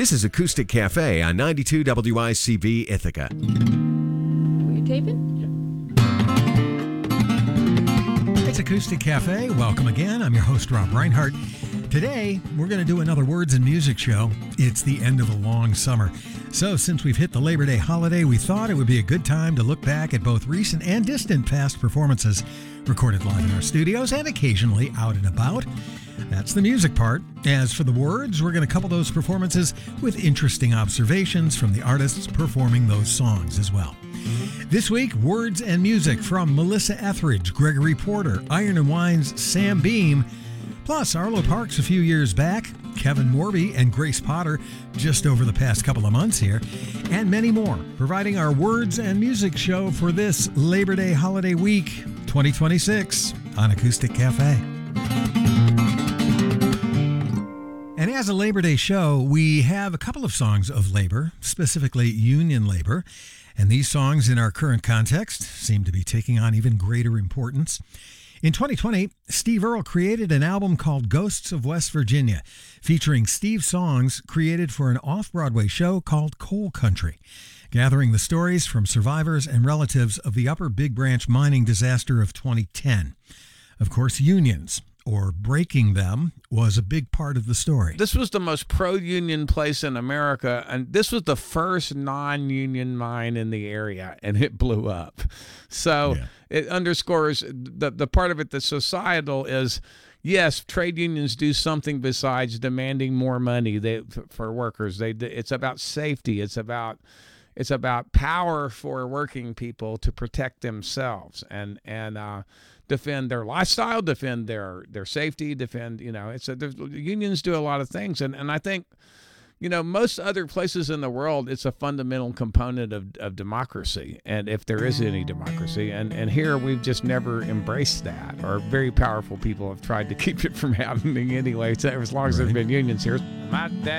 This is Acoustic Cafe on 92 WICV Ithaca. Were you taping? It's Acoustic Cafe. Welcome again. I'm your host, Rob Reinhardt. Today, we're going to do another Words and Music show. It's the end of a long summer. So since we've hit the Labor Day holiday, we thought it would be a good time to look back at both recent and distant past performances recorded live in our studios and occasionally out and about. That's the music part. As for the words, we're going to couple those performances with interesting observations from the artists performing those songs as well. This week, Words and Music from Melissa Etheridge, Gregory Porter, Iron and Wine's Sam Beam, plus Arlo Parks a few years back, Kevin Morby and Grace Potter just over the past couple of months here, and many more, providing our Words and Music show for this Labor Day holiday week 2026 on Acoustic Cafe. And as a Labor Day show, we have a couple of songs of labor, specifically union labor, and these songs in our current context seem to be taking on even greater importance. In 2020, Steve Earle created an album called Ghosts of West Virginia, featuring Steve's songs created for an off-Broadway show called Coal Country, gathering the stories from survivors and relatives of the Upper Big Branch mining disaster of 2010. Of course, unions, or breaking them, was a big part of the story. This was the most pro-union place in America, and this was the first non-union mine in the area, and it blew up. So It underscores the part of it that's societal is, yes, trade unions do something besides demanding more money for workers. It's about safety. It's about power for working people to protect themselves and defend their lifestyle, defend their safety, defend, unions do a lot of things. And I think, most other places in the world, it's a fundamental component of democracy. And if there is any democracy, and here we've just never embraced that, or very powerful people have tried to keep it from happening anyway, so as long as there's been unions here. My dad